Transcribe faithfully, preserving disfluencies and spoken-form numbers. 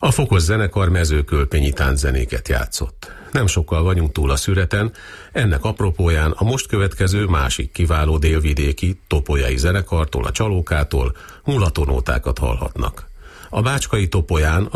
A Fokos zenekar mezőkölpényi tánczenéket játszott. Nem sokkal vagyunk túl a szüreten, ennek apropóján a most következő másik kiváló délvidéki, topolyai zenekartól, a Csalókától mulatonótákat hallhatnak. A bácskai Topolyán a